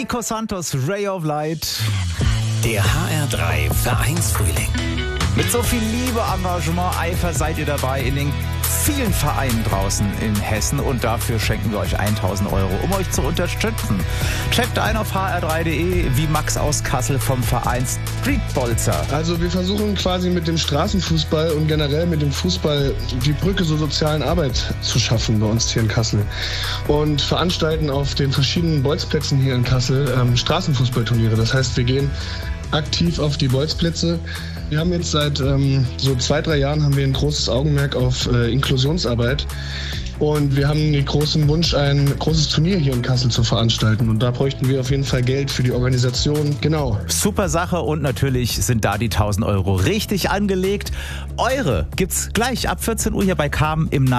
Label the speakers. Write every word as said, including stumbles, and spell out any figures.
Speaker 1: Nico Santos, Ray of Light.
Speaker 2: Der H R drei Vereinsfrühling.
Speaker 1: Mit so viel Liebe, Engagement, Eifer seid ihr dabei in den vielen Vereinen draußen in Hessen und dafür schenken wir euch tausend Euro, um euch zu unterstützen. Checkt ein auf h r drei punkt d e wie Max aus Kassel vom Verein Streetbolzer.
Speaker 3: Also wir versuchen quasi mit dem Straßenfußball und generell mit dem Fußball die Brücke zur sozialen Arbeit zu schaffen bei uns hier in Kassel und veranstalten auf den verschiedenen Bolzplätzen hier in Kassel ähm, Straßenfußballturniere. Das heißt, wir gehen aktiv auf die Bolzplätze. Wir haben jetzt seit ähm, so zwei, drei Jahren haben wir ein großes Augenmerk auf äh, Inklusionsarbeit und wir haben den großen Wunsch, ein großes Turnier hier in Kassel zu veranstalten und da bräuchten wir auf jeden Fall Geld für die Organisation. Genau.
Speaker 1: Super Sache und natürlich sind da die tausend Euro richtig angelegt. Eure gibt's gleich ab vierzehn Uhr hier bei Carmen im